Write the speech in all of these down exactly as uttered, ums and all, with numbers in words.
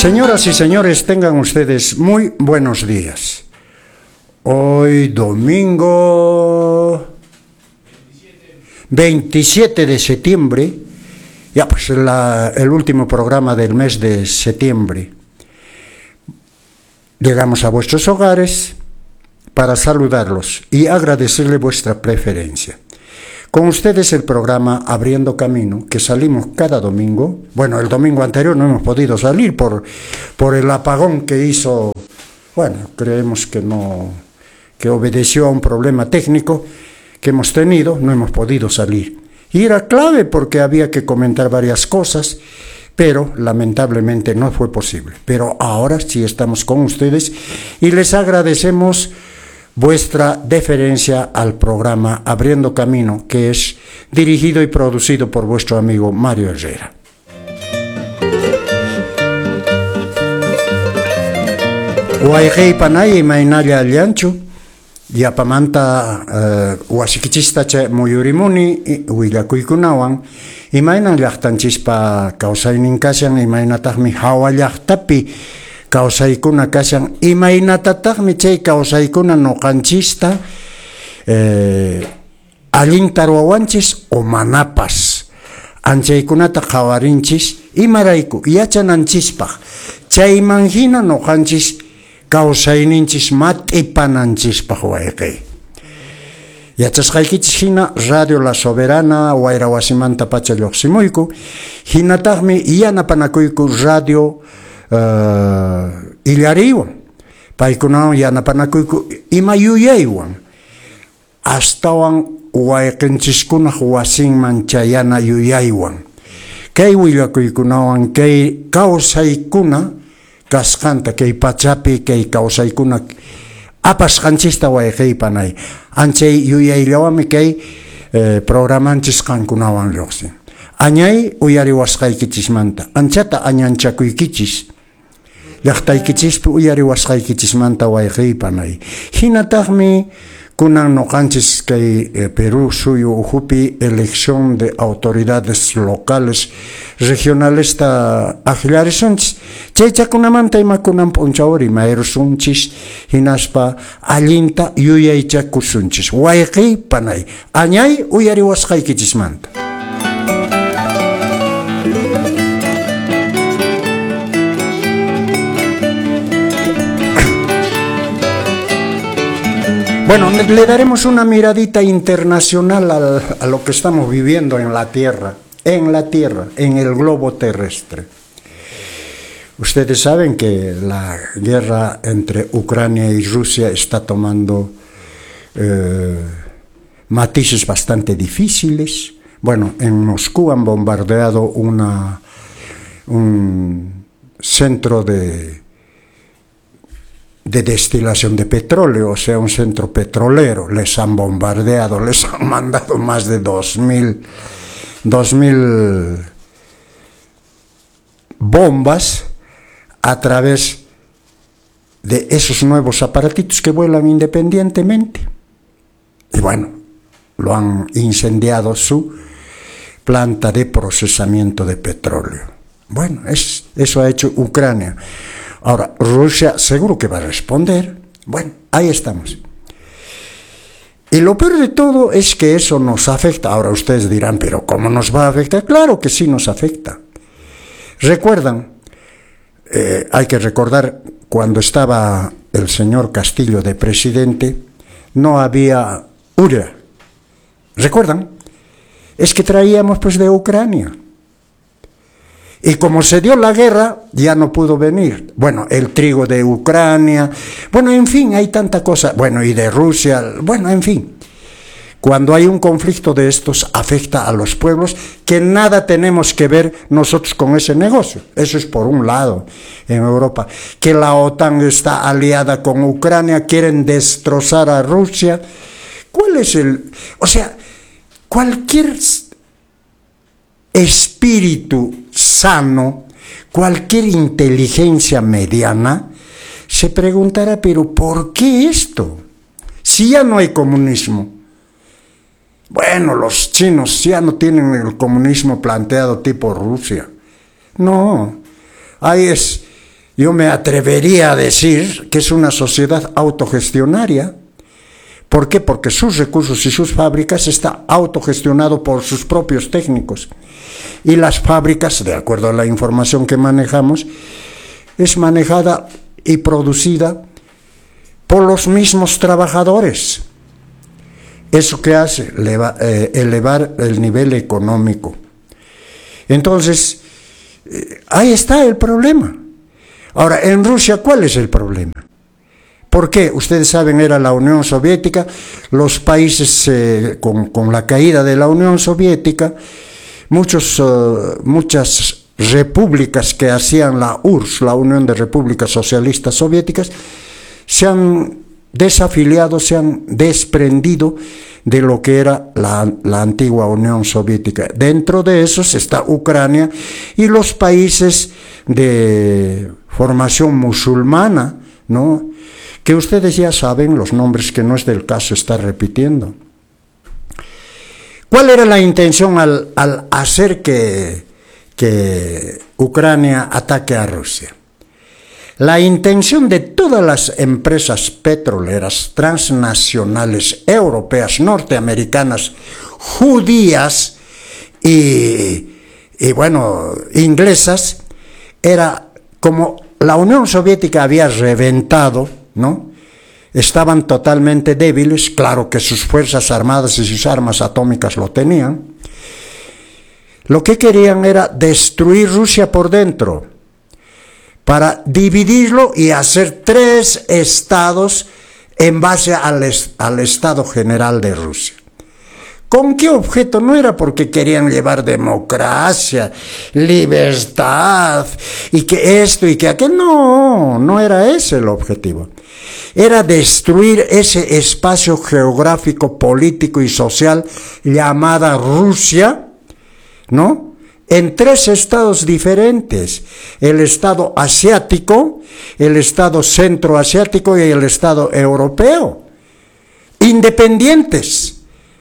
Señoras y señores, tengan ustedes muy buenos días. Hoy domingo veintisiete de septiembre, ya pues la, el último programa del mes de septiembre. Llegamos a vuestros hogares para saludarlos y agradecerle vuestra preferencia. Con ustedes el programa Abriendo Camino, que salimos cada domingo. Bueno, el domingo anterior no hemos podido salir por, por el apagón que hizo, bueno, creemos que no, que obedeció a un problema técnico que hemos tenido, no hemos podido salir. Y era clave porque había que comentar varias cosas, pero lamentablemente no fue posible. Pero ahora sí estamos con ustedes y les agradecemos vuestra deferencia al programa Abriendo Camino, que es dirigido y producido por vuestro amigo Mario Herrera. Guayjei panay mainaya alianchu, yapamanta wasikichista che muyurimuni huillakuikunawan, imaina llaqtanchispa kawsaynin kashan, imaynataqmi hawa llaqtapi kawsaykuna kashan, imaynatataqmi chay kawsaykuna noqanchista eh, allinta ruwawanchis o manapas anchaykunata qawarinchis imarayku yachananchispaq chaymanhina noqanchis kawsayninchis mat'ipananchispaq wayqi. Yachasqaykichis hina Radio La Soberana wayra wasimanta pacha lluqsimuyku, hinataqmi yanapanakuyku Radio Uh, illariwan paykunawan yanapanakuyku ima yuyaywan astawan wayqinchikkunaq wasinman chayana yuyaywan kay willakuykunawan kay kawsaykuna kasqanta kay pachapi kay kawsaykuna apasqanchista wayqiypanay anchay yuyayllawami kay eh, programanchis qankunawan lluqsin añay uyariwasqaykichismanta anchata añanchakuykichis llaqtaykichispi uyariwasqaykichismanta wayqiypanay hinataqmi kunan noqanchis kay eh, Perú suyo ujupi elección de autoridades locales regionalista aqllarisunchis chaychakunamanta ima kunan p'unchawri mayrusunchis hinaspa allinta yuyaychakusunchis wayqiypanay añay uyariwasqaykichismanta. Bueno, le daremos una miradita internacional al, a lo que estamos viviendo en la Tierra, en la Tierra, en el globo terrestre. Ustedes saben que la guerra entre Ucrania y Rusia está tomando eh, matices bastante difíciles. Bueno, en Moscú han bombardeado una, un centro de... de destilación de petróleo, o sea, un centro petrolero. Les han bombardeado, les han mandado más de dos mil bombas a través de esos nuevos aparatitos que vuelan independientemente. Y bueno, lo han incendiado su planta de procesamiento de petróleo. Bueno, es, eso ha hecho Ucrania. Ahora, Rusia seguro que va a responder. Bueno, ahí estamos. Y lo peor de todo es que eso nos afecta. Ahora ustedes dirán, ¿pero cómo nos va a afectar? Claro que sí nos afecta. Recuerdan, eh, hay que recordar, cuando estaba el señor Castillo de presidente, no había U R A. ¿Recuerdan? Es que traíamos pues de Ucrania. Y como se dio la guerra, ya no pudo venir. Bueno, el trigo de Ucrania, bueno, en fin, hay tanta cosa. Bueno, y de Rusia, bueno, en fin. Cuando hay un conflicto de estos, afecta a los pueblos, que nada tenemos que ver nosotros con ese negocio. Eso es por un lado, en Europa. Que la OTAN está aliada con Ucrania, quieren destrozar a Rusia. ¿Cuál es el...? O sea, cualquier espíritu sano, cualquier inteligencia mediana, se preguntará, pero ¿por qué esto? Si ya no hay comunismo. Bueno, los chinos ya no tienen el comunismo planteado tipo Rusia. No, ahí es yo me atrevería a decir que es una sociedad autogestionaria. ¿Por qué? Porque sus recursos y sus fábricas están autogestionados por sus propios técnicos. Y las fábricas, de acuerdo a la información que manejamos, es manejada y producida por los mismos trabajadores. ¿Eso qué hace? Eleva, eh, elevar el nivel económico. Entonces, eh, ahí está el problema. Ahora, en Rusia, ¿cuál es el problema? ¿Por qué? Ustedes saben, era la Unión Soviética, los países eh, con, con la caída de la Unión Soviética, muchos, uh, muchas repúblicas que hacían la U R S S, la Unión de Repúblicas Socialistas Soviéticas, se han desafiliado, se han desprendido de lo que era la, la antigua Unión Soviética. Dentro de esos está Ucrania y los países de formación musulmana, ¿no?, que ustedes ya saben los nombres, que no es del caso estar repitiendo. ¿Cuál era la intención al, al hacer que, que Ucrania ataque a Rusia? La intención de todas las empresas petroleras transnacionales, europeas, norteamericanas, judías y, y bueno, inglesas, era como la Unión Soviética había reventado, ¿no? Estaban totalmente débiles, claro que sus fuerzas armadas y sus armas atómicas lo tenían. Lo que querían era destruir Rusia por dentro, para dividirlo y hacer tres estados en base al, al Estado General de Rusia. ¿Con qué objeto? No era porque querían llevar democracia, libertad, y que esto y que aquello. No, no era ese el objetivo. Era destruir ese espacio geográfico, político y social llamada Rusia, ¿no?, en tres estados diferentes: el estado asiático, el estado centroasiático y el estado europeo, independientes,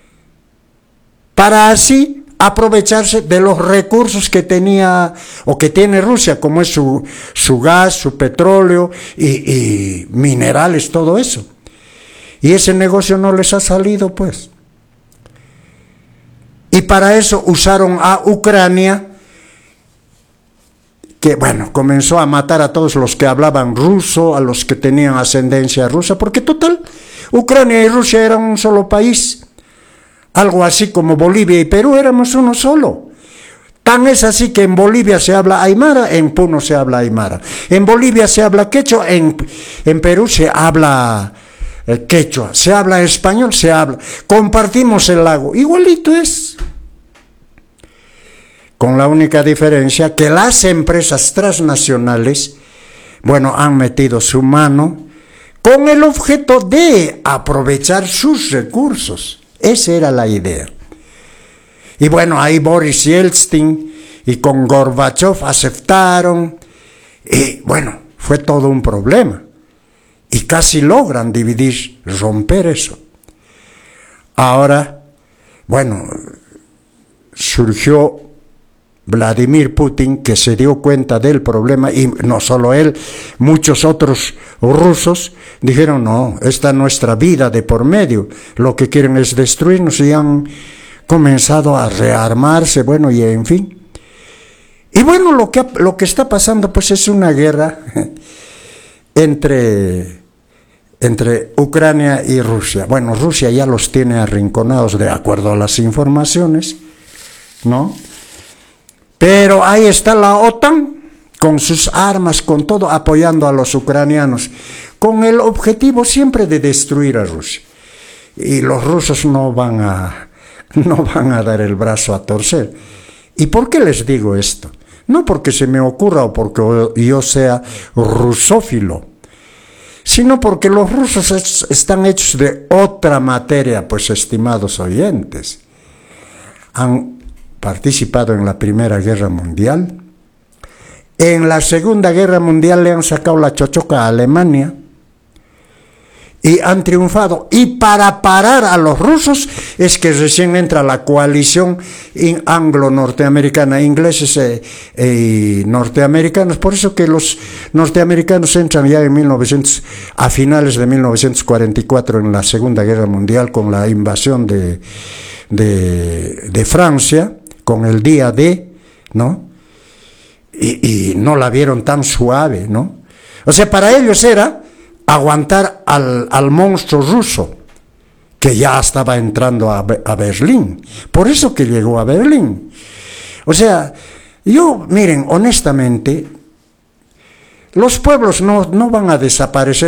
para así aprovecharse de los recursos que tenía o que tiene Rusia, como es su, su gas, su petróleo y, y minerales, todo eso. Y ese negocio no les ha salido, pues. Y para eso usaron a Ucrania, que bueno, comenzó a matar a todos los que hablaban ruso, a los que tenían ascendencia rusa, porque total, Ucrania y Rusia eran un solo país. Algo así como Bolivia y Perú, éramos uno solo. Tan es así que en Bolivia se habla aymara, en Puno se habla aymara. En Bolivia se habla quechua, en, en Perú se habla eh, quechua. Se habla español, se habla. Compartimos el lago, igualito es. Con la única diferencia que las empresas transnacionales, bueno, han metido su mano con el objeto de aprovechar sus recursos. Esa era la idea. Y bueno, ahí Boris Yeltsin y con Gorbachev aceptaron. Y bueno, fue todo un problema. Y casi logran dividir, romper eso. Ahora, bueno, surgió Vladimir Putin, que se dio cuenta del problema, y no solo él, muchos otros rusos dijeron: no, esta es nuestra vida de por medio, lo que quieren es destruirnos, y han comenzado a rearmarse, bueno, y en fin. Y bueno, lo que, lo que está pasando pues es una guerra entre, entre Ucrania y Rusia. Bueno, Rusia ya los tiene arrinconados de acuerdo a las informaciones, ¿no? Pero ahí está la OTAN, con sus armas, con todo, apoyando a los ucranianos, con el objetivo siempre de destruir a Rusia. Y los rusos no van a, no van a dar el brazo a torcer. ¿Y por qué les digo esto? No porque se me ocurra o porque yo sea rusófilo, sino porque los rusos es, están hechos de otra materia, pues, estimados oyentes. Han participado en la Primera Guerra Mundial. En la Segunda Guerra Mundial le han sacado la chochoca a Alemania. y han triunfado. Y para parar a los rusos es que recién entra la coalición anglo-norteamericana, ingleses y e norteamericanos. Por eso que los norteamericanos entran ya en mil novecientos, a finales de mil novecientos cuarenta y cuatro en la Segunda Guerra Mundial con la invasión de, de, de Francia, con el día D, ¿no? Y, y no la vieron tan suave, ¿no? O sea, para ellos era aguantar al, al monstruo ruso, que ya estaba entrando a, a Berlín. Por eso que llegó a Berlín. O sea, yo, miren, honestamente, los pueblos no, no van a desaparecer